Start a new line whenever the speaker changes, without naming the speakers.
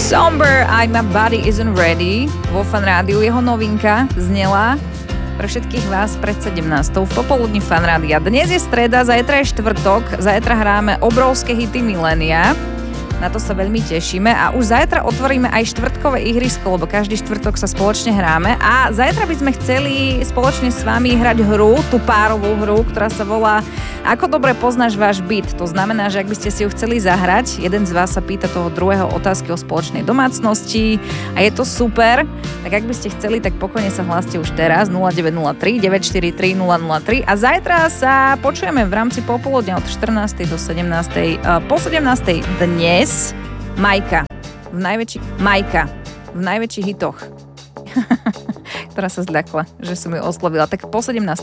Somber, My Body Isn't Ready. Vo Fan Rádiu jeho novinka znela pre všetkých vás pred 17. v popoludní Fan Rádia. Dnes je streda, zajtra je štvrtok, zajtra hráme obrovské hity milénia. Na to sa veľmi tešíme a už zajtra otvoríme aj štvrtkové ihrisko, lebo každý štvrtok sa spoločne hráme a zajtra by sme chceli spoločne s vami hrať hru, tú párovú hru, ktorá sa volá Ako dobre poznáš váš byt. To znamená, že ak by ste si ju chceli zahrať, jeden z vás sa pýta toho druhého otázky o spoločnej domácnosti a je to super, tak ak by ste chceli, tak pokojne sa hláste už teraz 0903 943 003 a zajtra sa počujeme v rámci popoludňa od 14. do 17. Po 17. dnes Majka v najväčších hitoch, ktorá sa zľakla, že som ju oslovila. Tak po 17.